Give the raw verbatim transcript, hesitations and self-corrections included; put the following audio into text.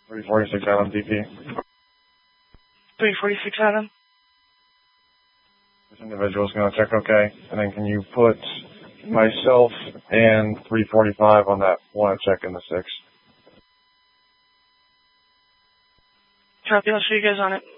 three forty-six Adam D P. three forty-six Adam. This individual's going to check okay. And then can you put myself and three forty-five on that one check in the six? Copy, I'll show you guys on it.